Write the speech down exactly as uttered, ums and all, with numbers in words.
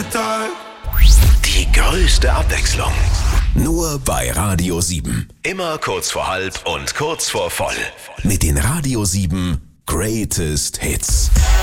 Tag. Die größte Abwechslung. Nur bei Radio sieben. Immer kurz vor halb und kurz vor voll. Mit den Radio sieben Greatest Hits.